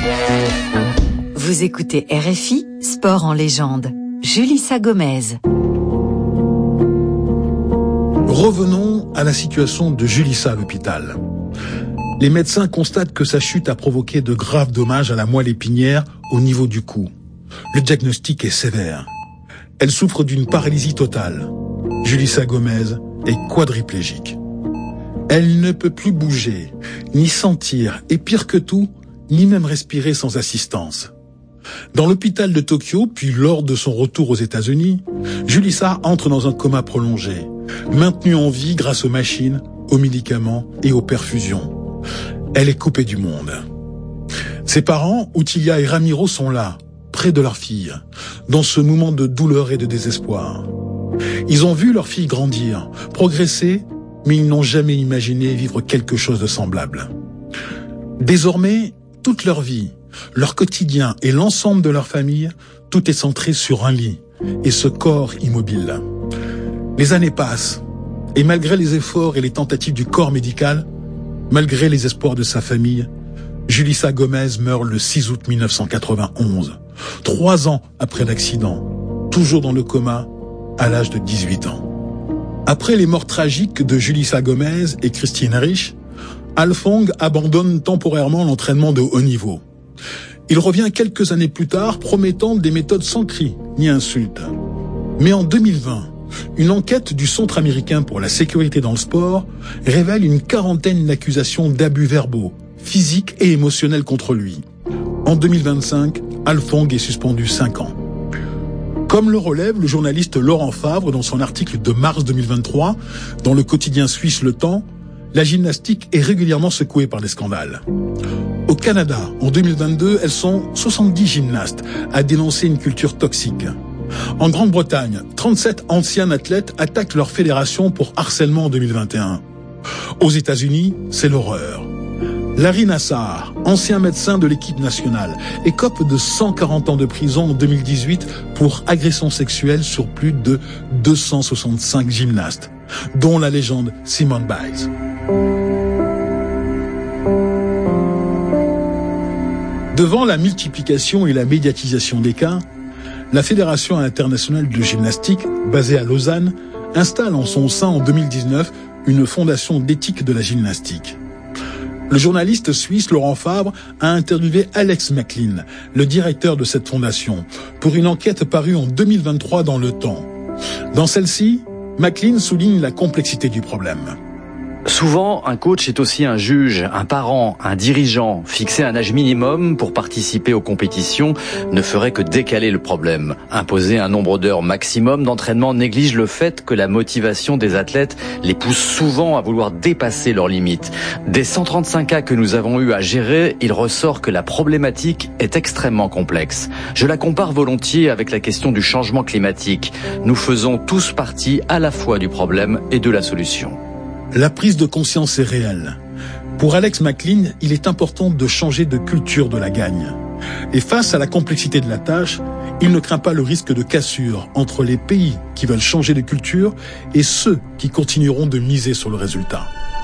Vous écoutez RFI, Sport en légende. Julissa Gomez. Revenons à la situation de Julissa à l'hôpital. Les médecins constatent que sa chute a provoqué de graves dommages à la moelle épinière au niveau du cou. Le diagnostic est sévère. Elle souffre d'une paralysie totale. Julissa Gomez est quadriplégique. Elle ne peut plus bouger, ni sentir, et pire que tout, ni même respirer sans assistance. Dans l'hôpital de Tokyo, puis lors de son retour aux États-Unis, Julissa entre dans un coma prolongé, maintenue en vie grâce aux machines, aux médicaments et aux perfusions. Elle est coupée du monde. Ses parents, Utilia et Ramiro, sont là, près de leur fille, dans ce moment de douleur et de désespoir. Ils ont vu leur fille grandir, progresser, mais ils n'ont jamais imaginé vivre quelque chose de semblable. Désormais, toute leur vie, leur quotidien et l'ensemble de leur famille, tout est centré sur un lit et ce corps immobile. Les années passent, et malgré les efforts et les tentatives du corps médical, malgré les espoirs de sa famille, Julissa Gomez meurt le 6 août 1991, 3 ans après l'accident, toujours dans le coma, à l'âge de 18 ans. Après les morts tragiques de Julissa Gomez et Christine Rich, Alfong abandonne temporairement l'entraînement de haut niveau. Il revient quelques années plus tard, promettant des méthodes sans cris ni insultes. Mais en 2020, une enquête du Centre américain pour la sécurité dans le sport révèle une 40aine d'accusations d'abus verbaux, physiques et émotionnels contre lui. En 2025, Alfong est suspendu 5 ans. Comme le relève le journaliste Laurent Favre dans son article de mars 2023, dans le quotidien suisse Le Temps, la gymnastique est régulièrement secouée par des scandales. Au Canada, en 2022, elles sont 70 gymnastes à dénoncer une culture toxique. En Grande-Bretagne, 37 anciens athlètes attaquent leur fédération pour harcèlement en 2021. Aux États-Unis, c'est l'horreur. Larry Nassar, ancien médecin de l'équipe nationale, écope de 140 ans de prison en 2018 pour agression sexuelle sur plus de 265 gymnastes, dont la légende Simone Biles. Devant la multiplication et la médiatisation des cas, la Fédération internationale de gymnastique, basée à Lausanne, installe en son sein en 2019 une fondation d'éthique de la gymnastique. Le journaliste suisse Laurent Favre a interviewé Alex McLean, le directeur de cette fondation, pour une enquête parue en 2023 dans Le Temps. Dans celle-ci, McLean souligne la complexité du problème. Souvent, un coach est aussi un juge, un parent, un dirigeant. Fixer un âge minimum pour participer aux compétitions ne ferait que décaler le problème. Imposer un nombre d'heures maximum d'entraînement néglige le fait que la motivation des athlètes les pousse souvent à vouloir dépasser leurs limites. Des 135 cas que nous avons eu à gérer, il ressort que la problématique est extrêmement complexe. Je la compare volontiers avec la question du changement climatique. Nous faisons tous partie à la fois du problème et de la solution. La prise de conscience est réelle. Pour Alex McLean, il est important de changer de culture de la gagne. Et face à la complexité de la tâche, il ne craint pas le risque de cassure entre les pays qui veulent changer de culture et ceux qui continueront de miser sur le résultat.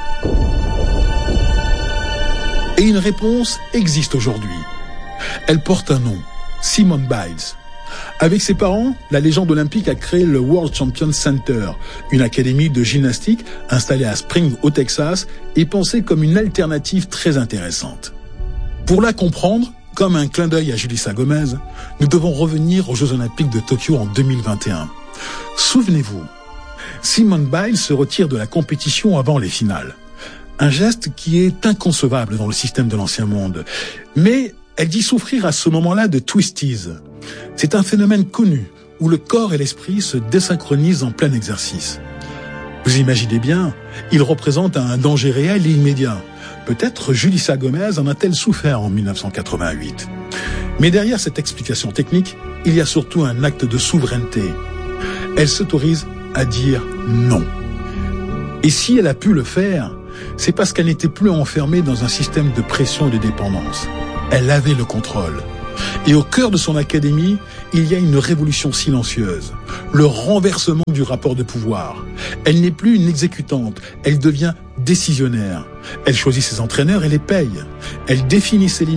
Et une réponse existe aujourd'hui. Elle porte un nom, Simone Biles. Avec ses parents, la légende olympique a créé le World Champion Center, une académie de gymnastique installée à Spring, au Texas, et pensée comme une alternative très intéressante. Pour la comprendre, comme un clin d'œil à Julissa Gomez, nous devons revenir aux Jeux Olympiques de Tokyo en 2021. Souvenez-vous, Simone Biles se retire de la compétition avant les finales. Un geste qui est inconcevable dans le système de l'ancien monde. Mais elle dit souffrir à ce moment-là de twisties. C'est un phénomène connu où le corps et l'esprit se désynchronisent en plein exercice. Vous imaginez bien, il représente un danger réel et immédiat. Peut-être Julissa Gomez en a-t-elle souffert en 1988. Mais derrière cette explication technique, il y a surtout un acte de souveraineté. Elle s'autorise à dire non. Et si elle a pu le faire, c'est parce qu'elle n'était plus enfermée dans un système de pression et de dépendance. Elle avait le contrôle. Et au cœur de son académie, il y a une révolution silencieuse, le renversement du rapport de pouvoir. Elle n'est plus une exécutante, elle devient décisionnaire. Elle choisit ses entraîneurs et les paye. Elle définit ses limites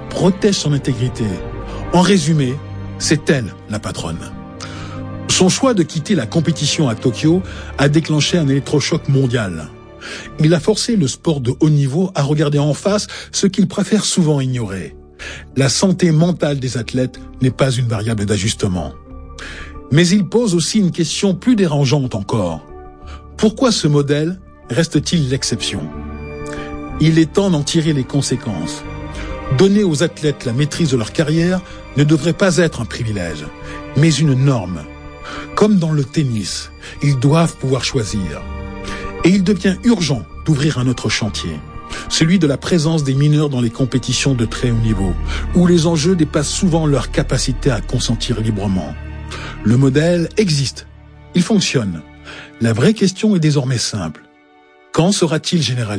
protège son intégrité. En résumé, c'est elle la patronne. Son choix de quitter la compétition à Tokyo a déclenché un électrochoc mondial. Il a forcé le sport de haut niveau à regarder en face ce qu'il préfère souvent ignorer. La santé mentale des athlètes n'est pas une variable d'ajustement. Mais il pose aussi une question plus dérangeante encore. Pourquoi ce modèle reste-t-il l'exception ? Il est temps d'en tirer les conséquences. Donner aux athlètes la maîtrise de leur carrière ne devrait pas être un privilège, mais une norme. Comme dans le tennis, ils doivent pouvoir choisir. Et il devient urgent d'ouvrir un autre chantier, celui de la présence des mineurs dans les compétitions de très haut niveau, où les enjeux dépassent souvent leur capacité à consentir librement. Le modèle existe, il fonctionne. La vraie question est désormais simple. Quand sera-t-il généralisé ?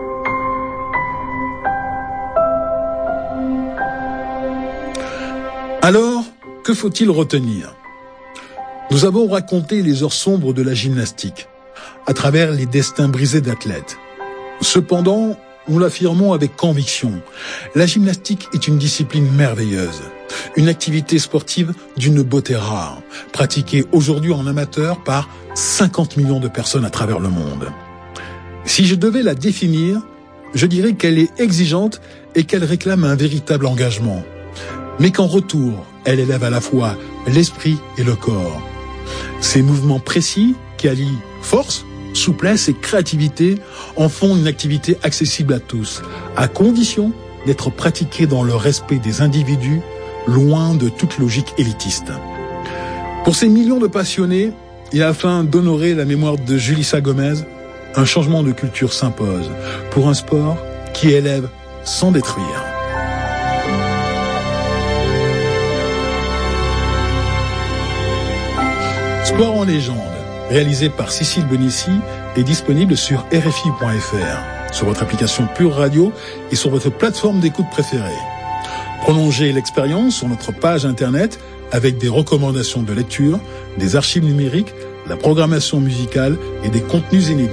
Alors, que faut-il retenir ? Nous avons raconté les heures sombres de la gymnastique, à travers les destins brisés d'athlètes. Cependant, nous l'affirmons avec conviction, la gymnastique est une discipline merveilleuse, une activité sportive d'une beauté rare, pratiquée aujourd'hui en amateur par 50 millions de personnes à travers le monde. Si je devais la définir, je dirais qu'elle est exigeante et qu'elle réclame un véritable engagement, mais qu'en retour, elle élève à la fois l'esprit et le corps. Ces mouvements précis qui allient force, souplesse et créativité en font une activité accessible à tous, à condition d'être pratiquée dans le respect des individus, loin de toute logique élitiste. Pour ces millions de passionnés, et afin d'honorer la mémoire de Julissa Gomez, un changement de culture s'impose pour un sport qui élève sans détruire. Sport en légende, réalisé par Cécile Benissi, est disponible sur RFI.fr, sur votre application Pure Radio et sur votre plateforme d'écoute préférée. Prolongez l'expérience sur notre page internet avec des recommandations de lecture, des archives numériques, la programmation musicale et des contenus inédits.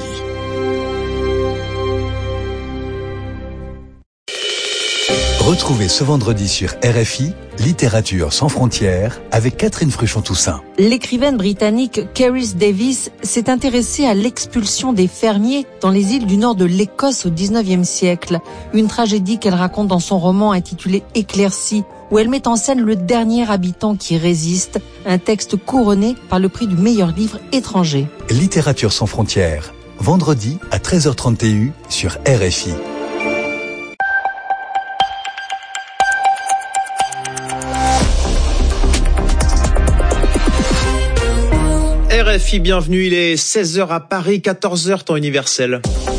Retrouvez ce vendredi sur RFI, Littérature sans frontières, avec Catherine Fruchon-Toussaint. L'écrivaine britannique Cerys Davis s'est intéressée à l'expulsion des fermiers dans les îles du nord de l'Écosse au XIXe siècle. Une tragédie qu'elle raconte dans son roman intitulé Éclaircie, où elle met en scène le dernier habitant qui résiste, un texte couronné par le prix du meilleur livre étranger. Littérature sans frontières, vendredi à 13h30 TU sur RFI. RFI, bienvenue, il est 16h à Paris, 14h temps universel.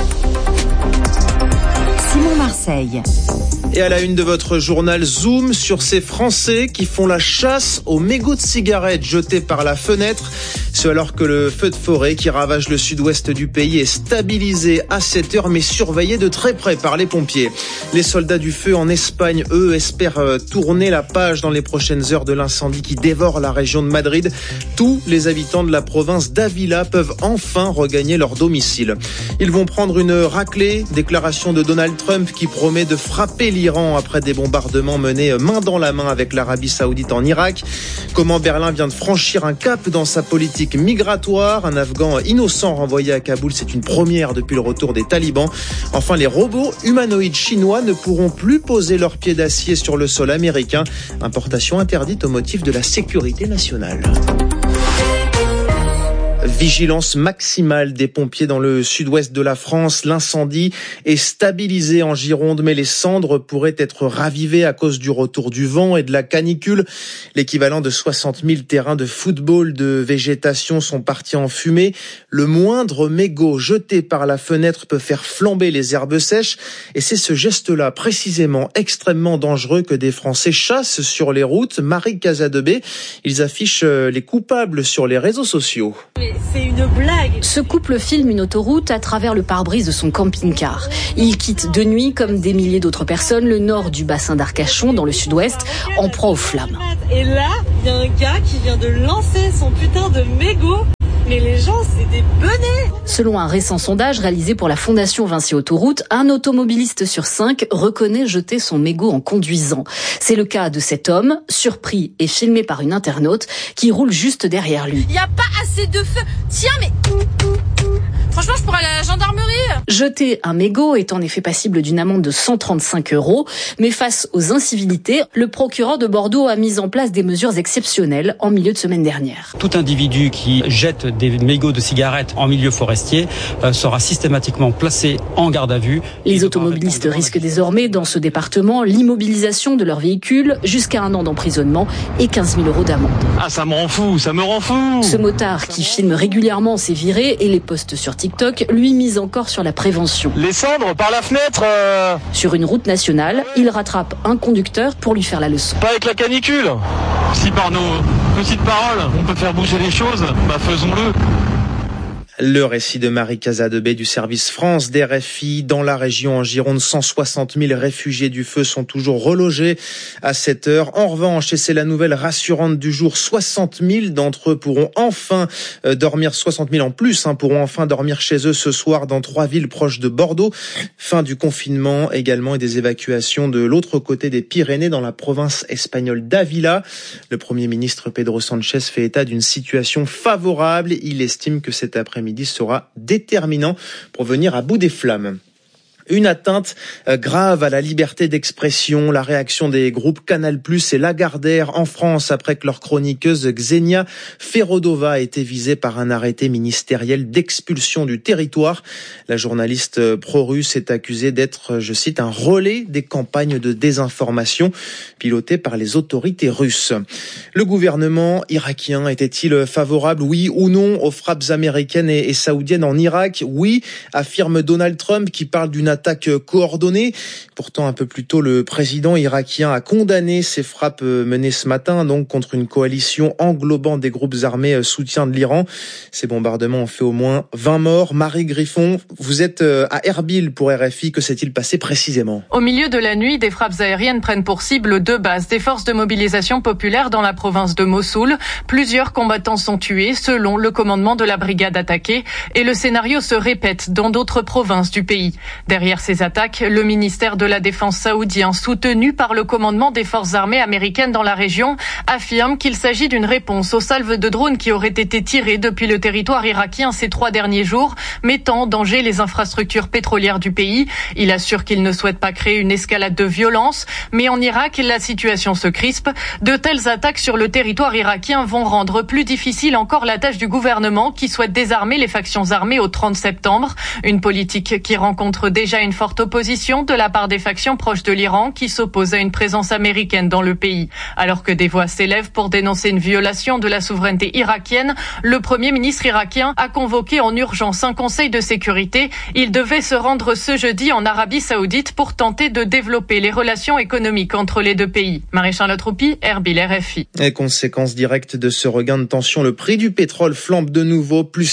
Simon Marseille. Et à la une de votre journal, zoom sur ces Français qui font la chasse aux mégots de cigarettes jetés par la fenêtre. Ce alors que le feu de forêt qui ravage le sud-ouest du pays est stabilisé à 7 heures mais surveillé de très près par les pompiers. Les soldats du feu en Espagne, eux, espèrent tourner la page dans les prochaines heures de l'incendie qui dévore la région de Madrid. Tous les habitants de la province d'Ávila peuvent enfin regagner leur domicile. Ils vont prendre une raclée, déclaration de Donald Trump qui promet de frapper l'Iran après des bombardements menés main dans la main avec l'Arabie Saoudite en Irak. Comment Berlin vient de franchir un cap dans sa politique migratoire. Un Afghan innocent renvoyé à Kaboul, c'est une première depuis le retour des talibans. Enfin, les robots humanoïdes chinois ne pourront plus poser leurs pieds d'acier sur le sol américain. Importation interdite au motif de la sécurité nationale. Vigilance maximale des pompiers dans le sud-ouest de la France. L'incendie est stabilisé en Gironde, mais les cendres pourraient être ravivées à cause du retour du vent et de la canicule. L'équivalent de 60 000 terrains de football de végétation sont partis en fumée. Le moindre mégot jeté par la fenêtre peut faire flamber les herbes sèches. Et c'est ce geste-là, précisément extrêmement dangereux, que des Français chassent sur les routes. Marie Casadebé, ils affichent les coupables sur les réseaux sociaux. C'est une blague. Ce couple filme une autoroute à travers le pare-brise de son camping-car. Il quitte de nuit, comme des milliers d'autres personnes, le nord du bassin d'Arcachon, dans le sud-ouest, en proie aux flammes. Et là, il y a un gars qui vient de lancer son putain de mégot Mais les gens, c'est des benets. Selon un récent sondage réalisé pour la Fondation Vinci Autoroute, un automobiliste sur 5 reconnaît jeter son mégot en conduisant. C'est le cas de cet homme, surpris et filmé par une internaute qui roule juste derrière lui. Il n'y a pas assez de feu. Tiens, mais... Franchement, je pourrais aller à la gendarmerie. Jeter un mégot est en effet passible d'une amende de 135 €, mais face aux incivilités, le procureur de Bordeaux a mis en place des mesures exceptionnelles en milieu de semaine dernière. Tout individu qui jette des mégots de cigarettes en milieu forestier sera systématiquement placé en garde à vue. Les automobilistes risquent désormais dans ce département l'immobilisation de leur véhicule jusqu'à 1 an d'emprisonnement et 15 000 € d'amende. Ah, ça me rend fou. Ce motard qui filme régulièrement ses virées et les poste sur TikTok, lui mise encore sur la prévention. Les cendres par la fenêtre Sur une route nationale, il rattrape un conducteur pour lui faire la leçon. Pas avec la canicule. Si par nos petites paroles, on peut faire bouger les choses, faisons-le. Le récit de Marie Casadebé du service France d'RFI. Dans la région en Gironde, 160 000 réfugiés du feu sont toujours relogés à cette heure. En revanche, et c'est la nouvelle rassurante du jour, 60 000 d'entre eux pourront enfin dormir, 60 000 en plus, pourront enfin dormir chez eux ce soir dans 3 villes proches de Bordeaux. Fin du confinement également et des évacuations de l'autre côté des Pyrénées dans la province espagnole d'Ávila. Le Premier ministre Pedro Sánchez fait état d'une situation favorable. Il estime que cet après-midi sera déterminant pour venir à bout des flammes. Une atteinte grave à la liberté d'expression, la réaction des groupes Canal+ et Lagardère en France après que leur chroniqueuse Xenia Ferodova a été visée par un arrêté ministériel d'expulsion du territoire. La journaliste pro-russe est accusée d'être, je cite, un relais des campagnes de désinformation pilotées par les autorités russes. Le gouvernement irakien était-il favorable, oui ou non, aux frappes américaines et saoudiennes en Irak? Oui, affirme Donald Trump qui parle d'une attaque coordonnée. Pourtant, un peu plus tôt, le président irakien a condamné ces frappes menées ce matin, donc contre une coalition englobant des groupes armés soutien de l'Iran. Ces bombardements ont fait au moins 20 morts. Marie Griffon, vous êtes à Erbil pour RFI. Que s'est-il passé précisément? Au milieu de la nuit, des frappes aériennes prennent pour cible 2 bases des forces de mobilisation populaire dans la province de Mossoul. Plusieurs combattants sont tués, selon le commandement de la brigade attaquée, et le scénario se répète dans d'autres provinces du pays. Derrière ces attaques, le ministère de la Défense saoudien, soutenu par le commandement des forces armées américaines dans la région, affirme qu'il s'agit d'une réponse aux salves de drones qui auraient été tirées depuis le territoire irakien ces 3 derniers jours, mettant en danger les infrastructures pétrolières du pays. Il assure qu'il ne souhaite pas créer une escalade de violence, mais en Irak, la situation se crispe. De telles attaques sur le territoire irakien vont rendre plus difficile encore la tâche du gouvernement qui souhaite désarmer les factions armées au 30 septembre. Une politique qui rencontre déjà une forte opposition de la part des factions proches de l'Iran qui s'opposent à une présence américaine dans le pays. Alors que des voix s'élèvent pour dénoncer une violation de la souveraineté irakienne, le Premier ministre irakien a convoqué en urgence un conseil de sécurité. Il devait se rendre ce jeudi en Arabie Saoudite pour tenter de développer les relations économiques entre les 2 pays. Marie-Charlotte Roupy, Erbil, RFI. Et conséquence directe de ce regain de tension, le prix du pétrole flambe de nouveau, plus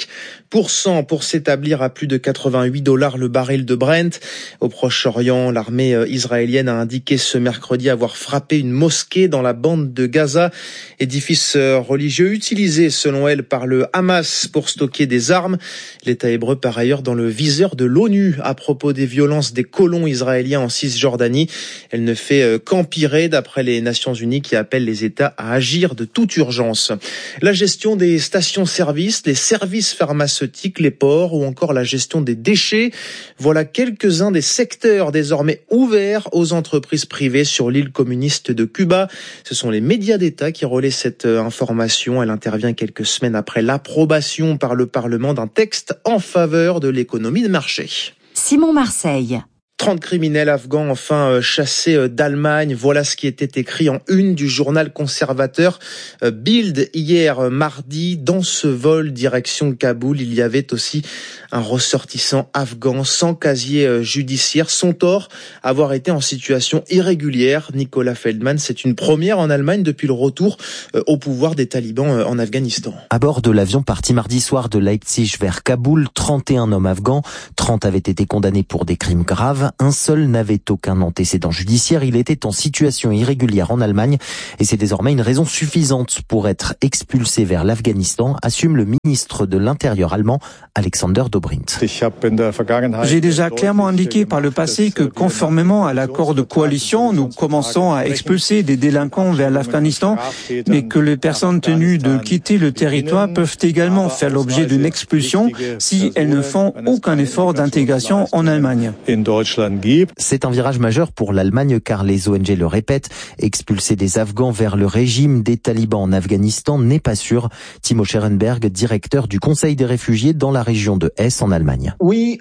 5% pour s'établir à plus de $88 le baril de Brent. Au Proche-Orient, l'armée israélienne a indiqué ce mercredi avoir frappé une mosquée dans la bande de Gaza, édifice religieux utilisé selon elle par le Hamas pour stocker des armes. L'État hébreu par ailleurs dans le viseur de l'ONU à propos des violences des colons israéliens en Cisjordanie. Elle ne fait qu'empirer d'après les Nations Unies qui appellent les États à agir de toute urgence. La gestion des stations-service, les services pharmaceutiques, les ports ou encore la gestion des déchets, voilà quelques-uns des secteurs désormais ouverts aux entreprises privées sur l'île communiste de Cuba. Ce sont les médias d'État qui relaient cette information. Elle intervient quelques semaines après l'approbation par le Parlement d'un texte en faveur de l'économie de marché. Simon Marseille. 30 criminels afghans enfin chassés d'Allemagne. Voilà ce qui était écrit en une du journal conservateur Bild hier mardi. Dans ce vol direction Kaboul, il y avait aussi un ressortissant afghan sans casier judiciaire. Son tort, avoir été en situation irrégulière. Nicolas Feldman, c'est une première en Allemagne depuis le retour au pouvoir des talibans en Afghanistan. À bord de l'avion parti mardi soir de Leipzig vers Kaboul, 31 hommes afghans. 30 avaient été condamnés pour des crimes graves. pas un seul n'avait aucun antécédent judiciaire. Il était en situation irrégulière en Allemagne et c'est désormais une raison suffisante pour être expulsé vers l'Afghanistan, assume le ministre de l'Intérieur allemand, Alexander Dobrindt. J'ai déjà clairement indiqué par le passé que conformément à l'accord de coalition, nous commençons à expulser des délinquants vers l'Afghanistan, mais que les personnes tenues de quitter le territoire peuvent également faire l'objet d'une expulsion si elles ne font aucun effort d'intégration en Allemagne. C'est un virage majeur pour l'Allemagne car les ONG le répètent, expulser des Afghans vers le régime des talibans en Afghanistan n'est pas sûr. Timo Scherenberg, directeur du Conseil des réfugiés dans la région de Hesse en Allemagne.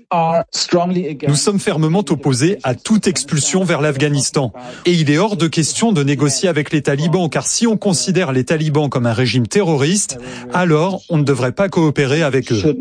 Nous sommes fermement opposés à toute expulsion vers l'Afghanistan. Et il est hors de question de négocier avec les talibans, car si on considère les talibans comme un régime terroriste, alors on ne devrait pas coopérer avec eux.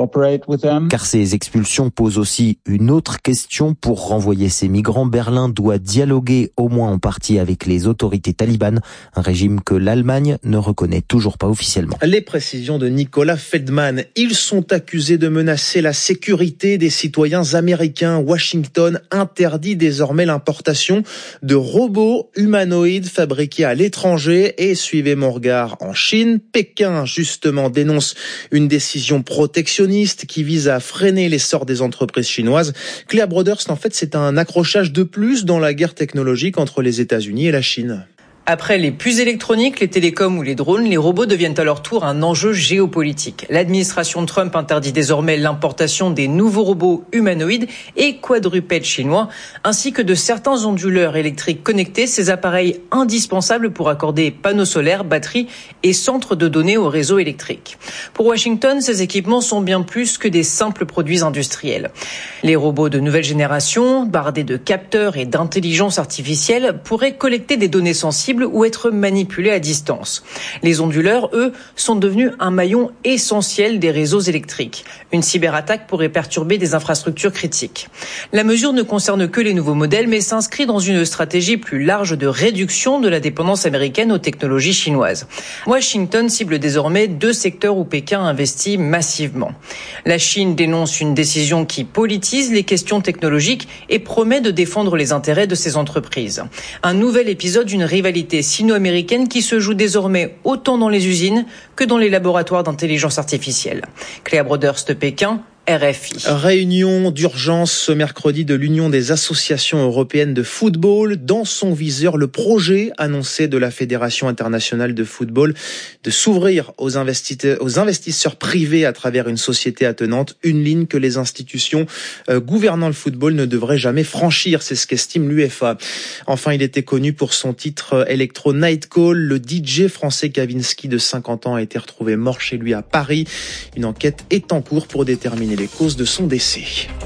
Car ces expulsions posent aussi une autre question. Pour renvoyer ces migrants, Berlin doit dialoguer au moins en partie avec les autorités talibanes, un régime que l'Allemagne ne reconnaît toujours pas officiellement. Les précisions de Nicolas Feldman. Ils sont accusés de menacer la sécurité des citoyens américains. Washington interdit désormais l'importation de robots humanoïdes fabriqués à l'étranger. Et suivez mon regard en Chine. Pékin, justement, dénonce une décision protectionniste qui vise à freiner l'essor des entreprises chinoises. Clea Brothers, en fait, c'est un accrochage de plus dans la guerre technologique entre les États-Unis et la Chine. Après les puces électroniques, les télécoms ou les drones, les robots deviennent à leur tour un enjeu géopolitique. L'administration Trump interdit désormais l'importation des nouveaux robots humanoïdes et quadrupèdes chinois, ainsi que de certains onduleurs électriques connectés, ces appareils indispensables pour accorder panneaux solaires, batteries et centres de données au réseau électrique. Pour Washington, ces équipements sont bien plus que des simples produits industriels. Les robots de nouvelle génération, bardés de capteurs et d'intelligence artificielle, pourraient collecter des données sensibles ou être manipulés à distance. Les onduleurs, eux, sont devenus un maillon essentiel des réseaux électriques. Une cyberattaque pourrait perturber des infrastructures critiques. La mesure ne concerne que les nouveaux modèles, mais s'inscrit dans une stratégie plus large de réduction de la dépendance américaine aux technologies chinoises. Washington cible désormais 2 secteurs où Pékin investit massivement. La Chine dénonce une décision qui politise les questions technologiques et promet de défendre les intérêts de ses entreprises. Un nouvel épisode d'une rivalité sino-américaine qui se joue désormais autant dans les usines que dans les laboratoires d'intelligence artificielle. Clea Brothers de Pékin, RFI. Réunion d'urgence ce mercredi de l'Union des associations européennes de football. Dans son viseur, le projet annoncé de la Fédération internationale de football de s'ouvrir aux investisseurs privés à travers une société attenante, une ligne que les institutions gouvernant le football ne devraient jamais franchir. C'est ce qu'estime l'UEFA. Enfin, il était connu pour son titre Electro Nightcall. Le DJ français Kavinsky de 50 ans a été retrouvé mort chez lui à Paris. Une enquête est en cours pour déterminer les causes de son décès.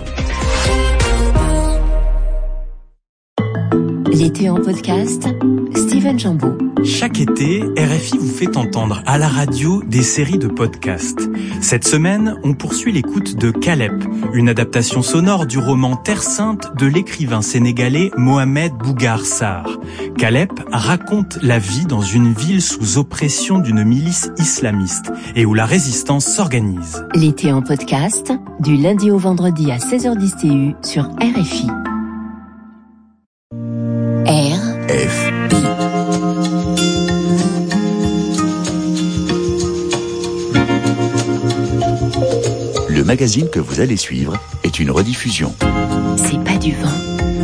L'été en podcast, Steven Jambeau. Chaque été, RFI vous fait entendre à la radio des séries de podcasts. Cette semaine, on poursuit l'écoute de Calep, une adaptation sonore du roman Terre Sainte de l'écrivain sénégalais Mohamed Bougar Sarr. Calep raconte la vie dans une ville sous oppression d'une milice islamiste et où la résistance s'organise. L'été en podcast, du lundi au vendredi à 16h10 TU sur RFI. RFI. Le magazine que vous allez suivre est une rediffusion. C'est pas du vent.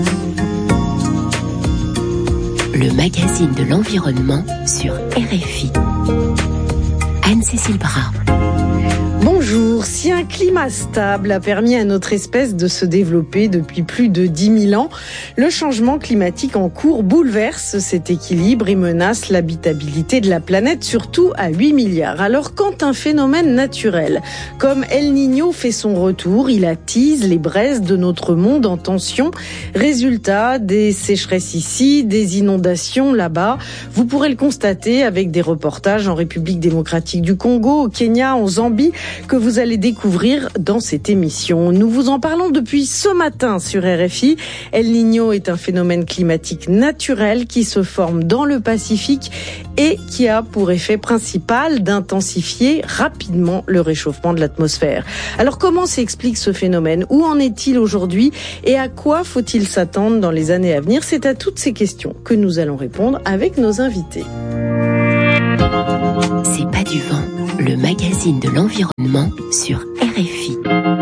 Le magazine de l'environnement sur RFI. Anne-Cécile Bras. Bonjour, si un climat stable a permis à notre espèce de se développer depuis plus de 10 000 ans, le changement climatique en cours bouleverse cet équilibre et menace l'habitabilité de la planète, surtout à 8 milliards. Alors quand un phénomène naturel comme El Niño fait son retour, il attise les braises de notre monde en tension. Résultat, des sécheresses ici, des inondations là-bas. Vous pourrez le constater avec des reportages en République démocratique du Congo, au Kenya, en Zambie, que vous allez les découvrir dans cette émission. Nous vous en parlons depuis ce matin sur RFI. El Niño est un phénomène climatique naturel qui se forme dans le Pacifique et qui a pour effet principal d'intensifier rapidement le réchauffement de l'atmosphère. Alors comment s'explique ce phénomène? Où en est-il aujourd'hui? Et à quoi faut-il s'attendre dans les années à venir? C'est à toutes ces questions que nous allons répondre avec nos invités. C'est pas du vent, le magazine de l'environnement sur RFI.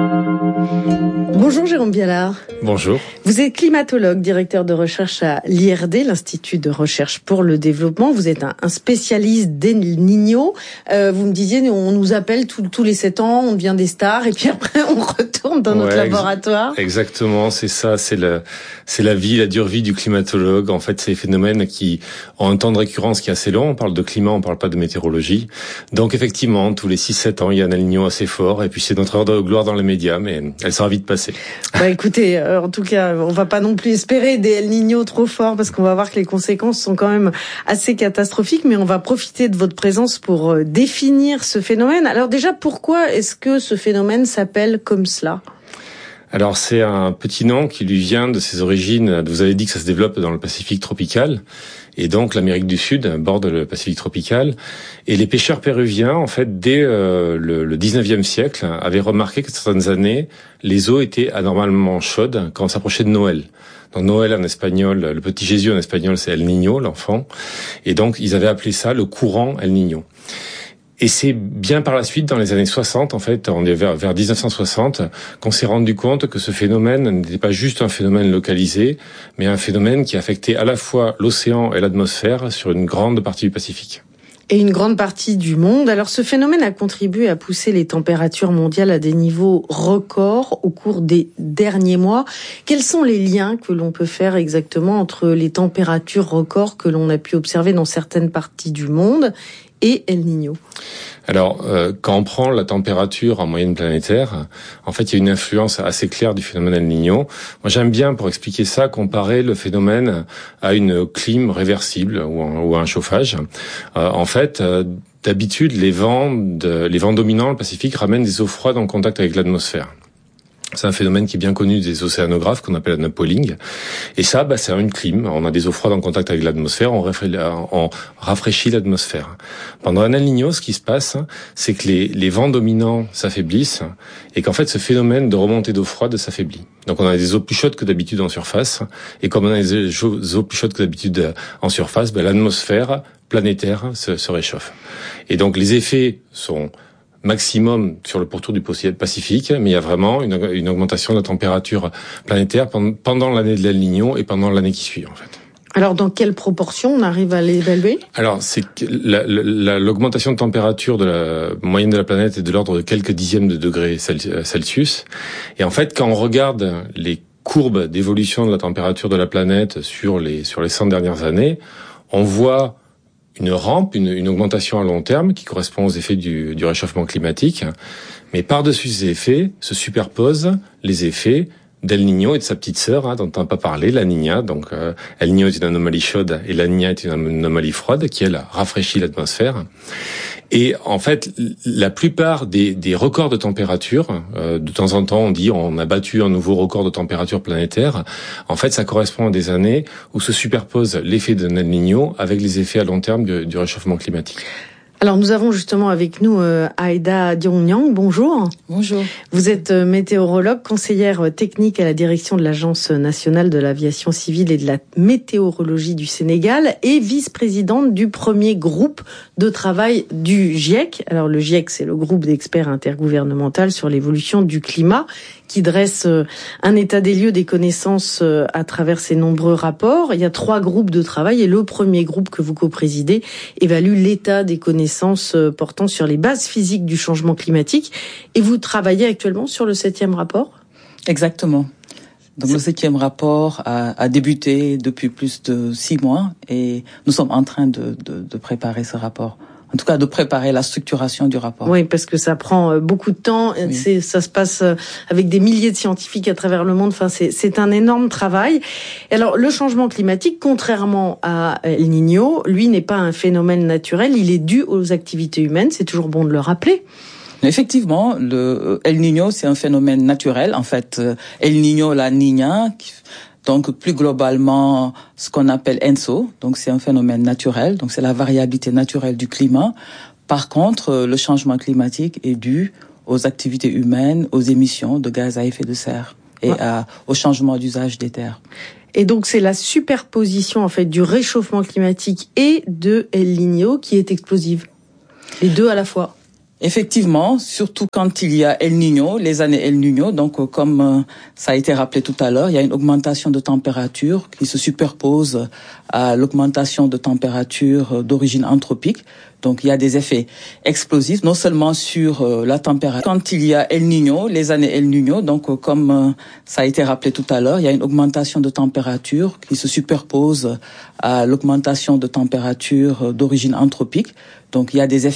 Bonjour Jérôme Bialard. Bonjour. Vous êtes climatologue, directeur de recherche à l'IRD, l'Institut de recherche pour le développement. Vous êtes un spécialiste d'El Niño. Vous me disiez, on nous appelle tous les 7 ans, on devient des stars et puis après on retourne dans notre laboratoire. Exactement, c'est ça, c'est la dure vie du climatologue. En fait, c'est des phénomènes qui ont un temps de récurrence qui est assez long. On parle de climat, on parle pas de météorologie. Donc effectivement, tous les 6-7 ans, il y a un El Niño assez fort et puis c'est notre heure de gloire dans les médias, mais elle sera vite passée. Écoutez, en tout cas, on va pas non plus espérer des El Niño trop forts parce qu'on va voir que les conséquences sont quand même assez catastrophiques, mais on va profiter de votre présence pour définir ce phénomène. Alors déjà, pourquoi est-ce que ce phénomène s'appelle comme cela ? Alors c'est un petit nom qui lui vient de ses origines. Vous avez dit que ça se développe dans le Pacifique tropical. Et donc l'Amérique du Sud borde le Pacifique tropical. Et les pêcheurs péruviens, en fait, dès le 19e siècle, avaient remarqué que certaines années, les eaux étaient anormalement chaudes quand on s'approchait de Noël. Donc Noël en espagnol, le petit Jésus en espagnol, c'est El Niño, l'enfant. Et donc ils avaient appelé ça le courant El Niño. Et c'est bien par la suite, dans les années 60, en fait, on est vers 1960, qu'on s'est rendu compte que ce phénomène n'était pas juste un phénomène localisé, mais un phénomène qui affectait à la fois l'océan et l'atmosphère sur une grande partie du Pacifique. Et une grande partie du monde. Alors ce phénomène a contribué à pousser les températures mondiales à des niveaux records au cours des derniers mois. Quels sont les liens que l'on peut faire exactement entre les températures records que l'on a pu observer dans certaines parties du monde et El Niño? Alors, quand on prend la température en moyenne planétaire, en fait, il y a une influence assez claire du phénomène El Niño. Moi, j'aime bien, pour expliquer ça, comparer le phénomène à une clim réversible ou à un chauffage. En fait, d'habitude, les vents dominants dans le Pacifique ramènent des eaux froides en contact avec l'atmosphère. C'est un phénomène qui est bien connu des océanographes qu'on appelle upwelling. Et ça, c'est une clim. On a des eaux froides en contact avec l'atmosphère, on rafraîchit l'atmosphère. Pendant un El Niño, ce qui se passe, c'est que les vents dominants s'affaiblissent et qu'en fait, ce phénomène de remontée d'eau froide s'affaiblit. Donc on a des eaux plus chaudes que d'habitude en surface. Et comme on a des eaux plus chaudes que d'habitude en surface, l'atmosphère planétaire se réchauffe. Et donc les effets sont maximum sur le pourtour du Pacifique, mais il y a vraiment une augmentation de la température planétaire pendant l'année de l'El Niño et pendant l'année qui suit, en fait. Alors, dans quelle proportion on arrive à l'évaluer? Alors, c'est que l'augmentation de température de la moyenne de la planète est de l'ordre de quelques dixièmes de degrés Celsius. Et en fait, quand on regarde les courbes d'évolution de la température de la planète sur les 100 dernières années, on voit une rampe, une augmentation à long terme qui correspond aux effets du réchauffement climatique. Mais par-dessus ces effets se superposent les effets d'El Niño et de sa petite sœur, dont on n'a pas parlé, la Niña. Donc, El Niño est une anomalie chaude et la Niña est une anomalie froide qui, elle, rafraîchit l'atmosphère. Et en fait, la plupart des records de température, de temps en temps on dit on a battu un nouveau record de température planétaire, en fait ça correspond à des années où se superpose l'effet de El Niño avec les effets à long terme du réchauffement climatique. Alors nous avons justement avec nous Aïda Diongnyang, bonjour. Bonjour. Vous êtes météorologue, conseillère technique à la direction de l'Agence nationale de l'aviation civile et de la météorologie du Sénégal et vice-présidente du premier groupe de travail du GIEC. Alors le GIEC, c'est le groupe d'experts intergouvernemental sur l'évolution du climat qui dresse un état des lieux des connaissances à travers ses nombreux rapports. Il y a 3 groupes de travail et le premier groupe que vous co-présidez évalue l'état des connaissances portant sur les bases physiques du changement climatique. Et vous travaillez actuellement sur le 7e rapport ? Exactement. Donc le 7e rapport a débuté depuis plus de 6 mois et nous sommes en train de préparer ce rapport. En tout cas, de préparer la structuration du rapport. Oui, parce que ça prend beaucoup de temps. Oui. Ça se passe avec des milliers de scientifiques à travers le monde. Enfin, c'est un énorme travail. Alors, le changement climatique, contrairement à El Niño, lui n'est pas un phénomène naturel. Il est dû aux activités humaines. C'est toujours bon de le rappeler. Effectivement, le El Niño, c'est un phénomène naturel. En fait, El Niño, la Niña, donc plus globalement ce qu'on appelle ENSO, donc c'est un phénomène naturel, donc c'est la variabilité naturelle du climat. Par contre, le changement climatique est dû aux activités humaines, aux émissions de gaz à effet de serre et au changement d'usage des terres. Et donc c'est la superposition en fait du réchauffement climatique et de El Niño qui est explosive. Les deux à la fois. Effectivement, surtout quand il y a El Niño, les années El Niño, donc comme ça a été rappelé tout à l'heure, il y a une augmentation de température qui se superpose à l'augmentation de température d'origine anthropique. Donc il y a des effets explosifs, non seulement sur la température. Quand il y a El Niño, les années El Niño, donc comme ça a été rappelé tout à l'heure, il y a une augmentation de température qui se superpose à l'augmentation de température d'origine anthropique. Donc il y a des effets